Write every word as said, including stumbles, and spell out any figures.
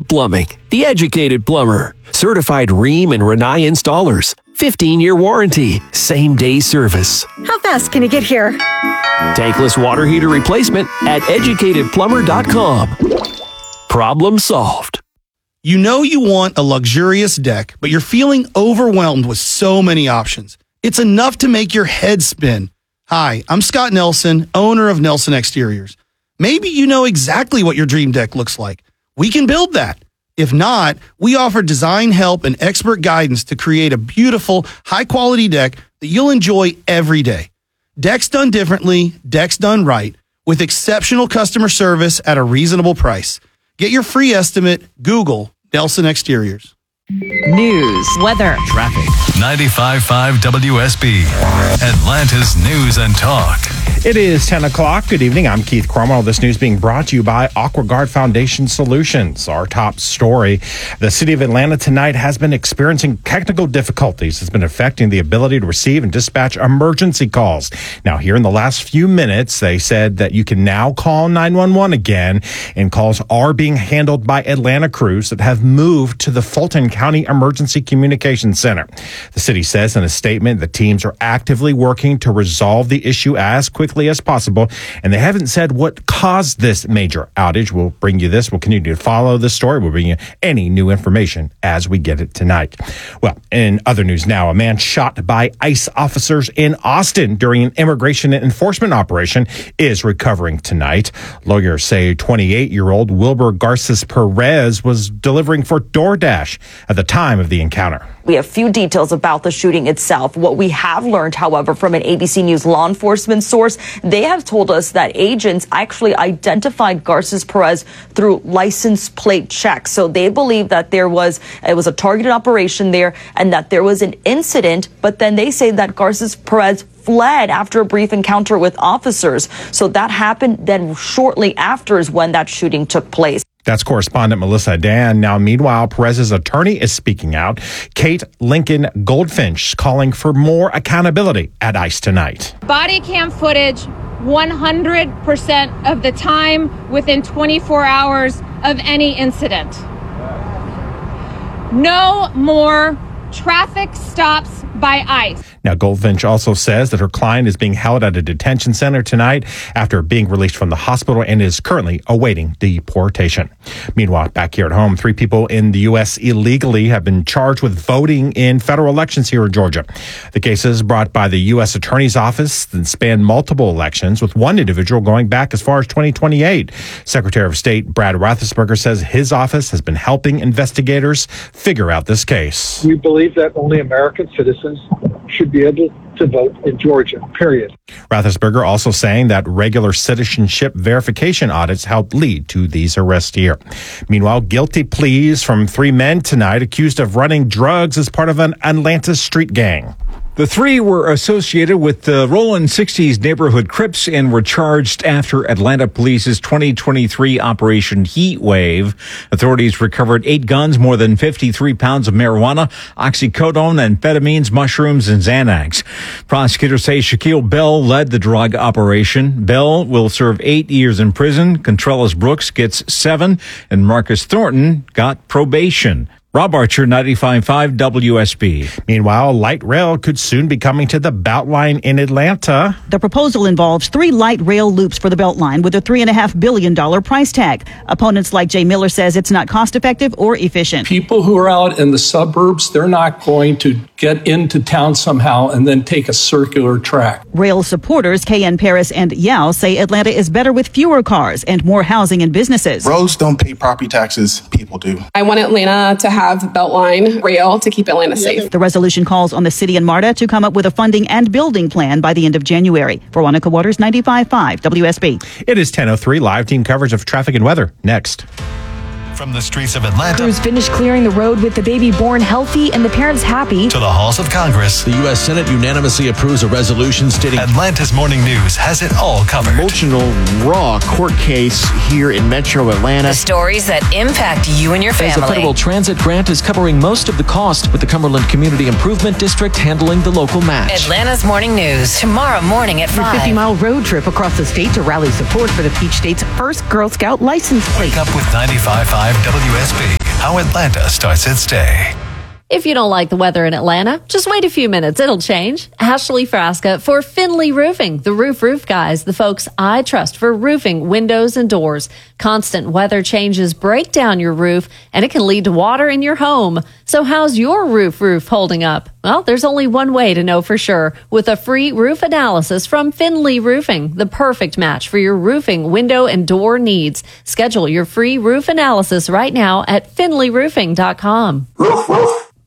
Plumbing, the educated plumber. Certified Rheem and Rinnai installers. fifteen-year warranty. Same-day service. How fast can you get here? Tankless water heater replacement at educated plumber dot com. Problem solved. You know you want a luxurious deck, but you're feeling overwhelmed with so many options. It's enough to make your head spin. Hi, I'm Scott Nelson, owner of Nelson Exteriors. Maybe you know exactly what your dream deck looks like. We can build that. If not, we offer design help and expert guidance to create a beautiful, high-quality deck that you'll enjoy every day. Decks done differently, decks done right, with exceptional customer service at a reasonable price. Get your free estimate. Google Nelson Exteriors. News, weather, traffic. ninety-five point five W S B, Atlanta's News and Talk. It is ten o'clock. Good evening. I'm Keith Cromwell. This news being brought to you by AquaGuard Foundation Solutions. Our top story. The city of Atlanta tonight has been experiencing technical difficulties. It's been affecting the ability to receive and dispatch emergency calls. Now, here in the last few minutes, they said that you can now call nine one one again, and calls are being handled by Atlanta crews that have moved to the Fulton County Emergency Communications Center. The city says in a statement the teams are actively working to resolve the issue as quickly as possible, and they haven't said what caused this major outage. We'll bring you this. We'll continue to follow this story. We'll bring you any new information as we get it tonight. Well, in other news now, a man shot by ICE officers in Austin during an immigration enforcement operation is recovering tonight. Lawyers say twenty-eight-year-old Wilbur Garces Perez was delivering for DoorDash at the time of the encounter. We have few details about the shooting itself. What we have learned, however, from an A B C News law enforcement source, they have told us that agents actually identified Garces Perez through license plate checks. So they believe that there was, it was a targeted operation there and that there was an incident, but then they say that Garces Perez fled after a brief encounter with officers. So that happened then shortly after is when that shooting took place. That's correspondent Melissa Dan. Now, meanwhile, Perez's attorney is speaking out. Kate Lincoln Goldfinch calling for more accountability at ICE tonight. Body cam footage one hundred percent of the time within twenty-four hours of any incident. No more traffic stops by ICE. Now, Goldfinch also says that her client is being held at a detention center tonight after being released from the hospital and is currently awaiting deportation. Meanwhile, back here at home, three people in the U S illegally have been charged with voting in federal elections here in Georgia. The cases brought by the U S Attorney's Office and span multiple elections, with one individual going back as far as twenty twenty-eight. Secretary of State Brad Raffensperger says his office has been helping investigators figure out this case. We believe that only American citizens should be able to vote in Georgia, period. Rathesberger also saying that regular citizenship verification audits helped lead to these arrests here. Meanwhile, guilty pleas from three men tonight accused of running drugs as part of an Atlanta street gang. The three were associated with the Rollin sixties neighborhood Crips and were charged after Atlanta Police's twenty twenty-three Operation Heat Wave. Authorities recovered eight guns, more than fifty-three pounds of marijuana, oxycodone, amphetamines, mushrooms, and Xanax. Prosecutors say Shaquille Bell led the drug operation. Bell will serve eight years in prison. Contreras Brooks gets seven, and Marcus Thornton got probation. Rob Archer, ninety-five point five W S B. Meanwhile, light rail could soon be coming to the Beltline in Atlanta. The proposal involves three light rail loops for the Beltline with a three point five billion dollars price tag. Opponents like Jay Miller says it's not cost effective or efficient. People who are out in the suburbs, they're not going to get into town somehow and then take a circular track. Rail supporters K N Paris and Yao say Atlanta is better with fewer cars and more housing and businesses. Roads don't pay property taxes, people do. I want Atlanta to have Beltline rail to keep Atlanta safe. The resolution calls on the city and MARTA to come up with a funding and building plan by the end of January. Veronica Waters, ninety-five point five W S B. It is ten oh three. Live team coverage of traffic and weather next. From the streets of Atlanta. Crews finished clearing the road with the baby born healthy and the parents happy. To the halls of Congress. The U S Senate unanimously approves a resolution stating Atlanta's Morning News has it all covered. Emotional, raw court case here in Metro Atlanta. The stories that impact you and your family. As a federal transit grant is covering most of the cost, with the Cumberland Community Improvement District handling the local match. Atlanta's Morning News, tomorrow morning at five. A fifty-mile road trip across the state to rally support for the Peach State's first Girl Scout license plate. Wake up with ninety-five point five W S B. how Atlanta starts its day. If you don't like the weather in Atlanta, just wait a few minutes. It'll change. Ashley Frasca for Finley Roofing, the roof roof guys, the folks I trust for roofing, windows, and doors. Constant weather changes break down your roof, and it can lead to water in your home. So how's your roof roof holding up? Well, there's only one way to know for sure. With a free roof analysis from Finley Roofing, the perfect match for your roofing, window, and door needs. Schedule your free roof analysis right now at finley roofing dot com. Roof, roof.